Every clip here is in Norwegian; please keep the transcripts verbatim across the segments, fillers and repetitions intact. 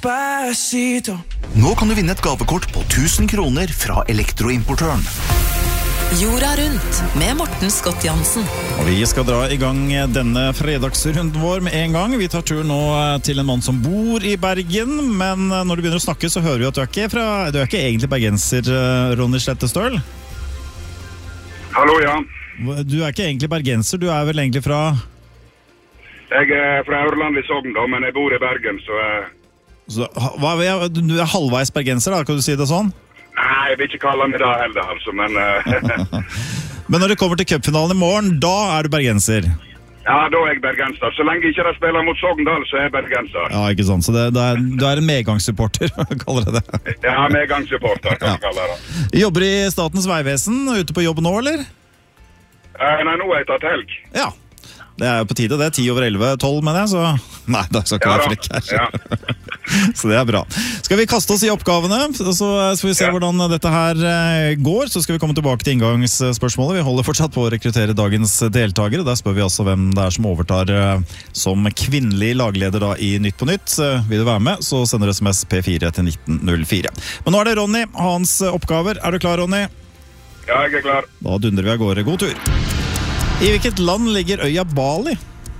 Despacito. Nå kan du vinne et gavekort på tusen kroner fra Elektroimportøren. Jorda rundt med Morten Scott Jansen. Og vi skal dra i gang denne fredagsrunden vår med en gang. Vi tar tur nå til en mann som bor i Bergen, men når du begynner å snakke så hører vi at du er ikke, fra, du er ikke egentlig bergenser, Ronny Slettestøl? Hallo, ja. Du er ikke egentlig bergenser, du er vel egentlig fra... Jeg er fra Aurland i Sogn, da, men jeg bor i Bergen, så... så hva, du er halvveis bergenser, da, kan du si det sånn? Nei, jeg vil ikke kalle meg det heller, altså, men... Men når det kommer til cupfinalen i morgen, da er du bergenser? Ja, da er jeg bergenser. Så lenge ikke de spiller mot Sogndal, så er jeg bergenser. Ja, ikke sant. Så det, det er, du er en medgangssupporter, kaller jeg det. Ja, medgangssupporter, kan jeg kalle det. Jobber i Statens Vegvesen, ute på jobb nå, eller? Eh, nei, nå har jeg tatt helg. Ja, det er jo på tide, det er ti over elleve, tolv, mener jeg, så... Nei, det skal ikke Ja, være da. flikk her. Ja. Så det er bra. Skal vi kaste oss i oppgavene, så skal vi se Ja. hvordan dette her eh, går, så skal vi komme tilbake til inngangsspørsmålet. Vi holder fortsatt på å rekruttere dagens deltagere. Der spør vi altså hvem det er som overtar eh, som kvinnelig lagleder da i Nytt på Nytt. Eh, Vil du være med, så sender du sms P fire til nitten null fire. Men nå er det Ronny, hans oppgaver. Er du klar, Ronny? Ja, jeg er klar. Da dundrer vi av gårde. God tur. I hvilket land ligger øya Bali?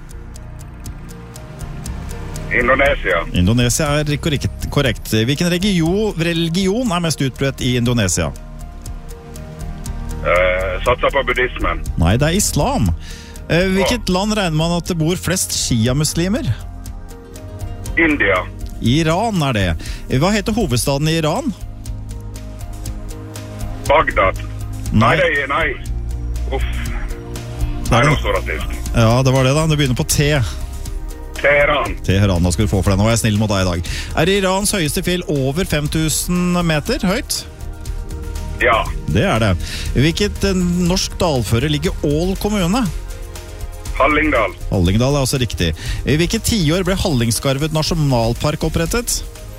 Indonesia. Indonesia er korrekt. korrekt. Hvilken region, religion er mest utbredt i Indonesia? Eh, satser på buddhismen. Nei, det er islam. Eh, Hvilket land regner man at det bor flest shia-muslimer? India. Iran er det. Hva heter hovedstaden i Iran? Bagdad. Nei, Nei. nei, nei. Uff. Nei, det var så rasist. Ja, det var det da. Det begynner på T. Teheran. Teheran, da skal du få for deg. Nå er jeg snill mot deg i dag. Er Irans høyeste fjell over fem tusen meter høyt? Ja. Det er det. Hvilket eh, norsk dalføre ligger Ål kommune? Hallingdal. Hallingdal er også riktig. I hvilket tiår ble Hallingskarvet nasjonalpark opprettet?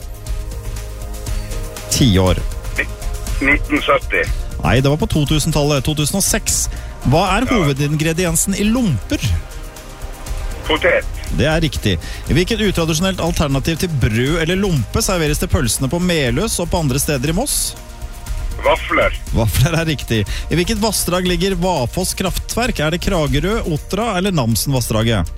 Tiår. nitten sytti. Nei, det var på to tusen-tallet. to tusen og seks. Hva er hovedingrediensen i lomper? Potet. Det er riktig. Hvilket utradisjonelt alternativ til brød eller lompe serveres til pølsene på Meløs og på andre steder i Moss? Vafler. Vafler er riktig. I hvilket vassdrag ligger Vafoss kraftverk? Er det Kragerø, Otra eller Namsen-vassdraget?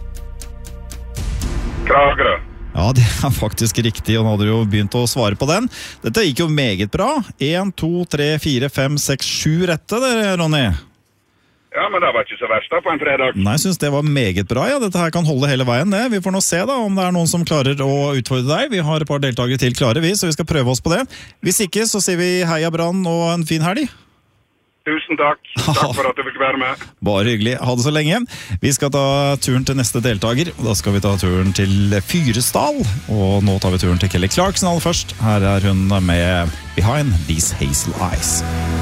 Kragerø. Ja, det er faktisk riktig, og nå hadde du jo begynt å svare på den. Dette gikk jo meget bra. en, to, tre, fire, fem, seks, sju rette, det, Ronny. Ja, men det var ikke så verst da på en fredag. Nei, jeg synes det var meget bra. Ja, dette her kan holde hele veien, det. Vi får nå se da om det er noen som klarer å utfordre deg. Vi har et par deltakere til klare, vi, så vi skal prøve oss på det. Hvis ikke, så sier vi heia Brann og en fin helg. Tusen takk. Takk for at du fikk være med. Bare hyggelig. Ha det så lenge. Vi skal ta turen til neste deltaker. Da skal vi ta turen til Fyresdal. Og nå tar vi turen til Kelly Clarkson aller først. Her er hun med Behind These Hazel Eyes.